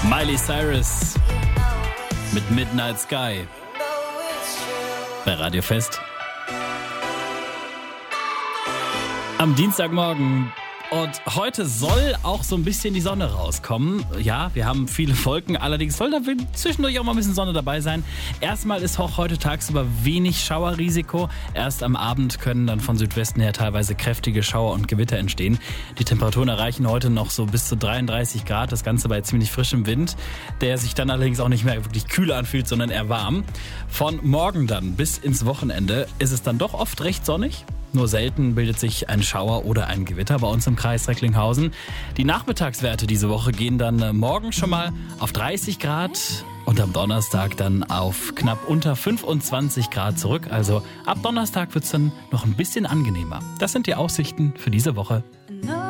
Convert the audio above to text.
Miley Cyrus mit Midnight Sky bei Radio Fest. Am Dienstagmorgen. Und heute soll auch so ein bisschen die Sonne rauskommen. Ja, wir haben viele Wolken, allerdings soll da zwischendurch auch mal ein bisschen Sonne dabei sein. Erstmal ist auch heute tagsüber wenig Schauerrisiko. Erst am Abend können dann von Südwesten her teilweise kräftige Schauer und Gewitter entstehen. Die Temperaturen erreichen heute noch so bis zu 33 Grad. Das Ganze bei ziemlich frischem Wind, der sich dann allerdings auch nicht mehr wirklich kühl anfühlt, sondern eher warm. Von morgen dann bis ins Wochenende ist es dann doch oft recht sonnig. Nur selten bildet sich ein Schauer oder ein Gewitter bei uns im Kreis Recklinghausen. Die Nachmittagswerte diese Woche gehen dann morgen schon mal auf 30 Grad und am Donnerstag dann auf knapp unter 25 Grad zurück. Also ab Donnerstag wird es dann noch ein bisschen angenehmer. Das sind die Aussichten für diese Woche. No.